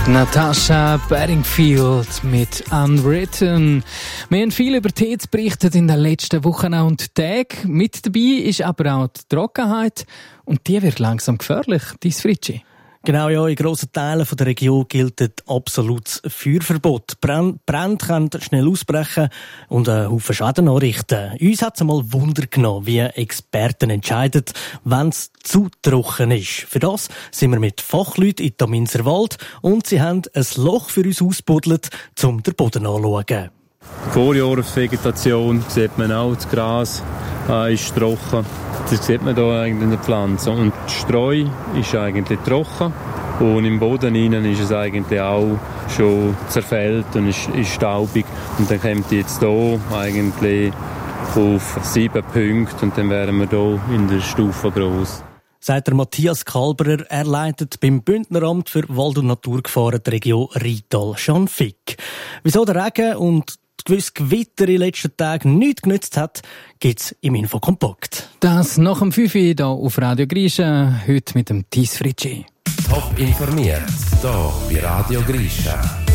Natasha Bedingfield mit Unwritten. Wir haben viel über die Hitze berichtet in den letzten Wochen und Tagen. Mit dabei ist aber auch die Trockenheit und die wird langsam gefährlich. Dies Fritschi. Genau, ja, in grossen Teilen der Region gilt ein absolutes Feuerverbot. Brände können schnell ausbrechen und einen Haufen Schaden anrichten. Uns hat es einmal Wunder genommen, wie Experten entscheiden, wenn es zu trocken ist. Für das sind wir mit Fachleuten in Taminser Wald und sie haben ein Loch für uns ausgebuddelt, um den Boden anzuschauen. Vorjahresvegetation sieht man auch, das Gras ist trocken. Das sieht man hier eigentlich in der Pflanze. Und die Streu ist eigentlich trocken. Und im Boden innen ist es eigentlich auch schon zerfällt und ist staubig. Und dann kommt jetzt hier eigentlich auf 7 Punkte und dann wären wir hier in der Stufe gross. Sagt der Matthias Kalberer, er leitet beim Bündneramt für Wald- und Naturgefahren die Region Rital-Schanfigg. Wieso der Regen und gewisse Gewitter in den letzten Tagen nichts genützt hat, gibt's im Infokompakt. Das nach dem 5 Uhr hier auf Radio Grisha, heute mit dem Thies Fritschi. Top informiert, hier bei Radio Grisha.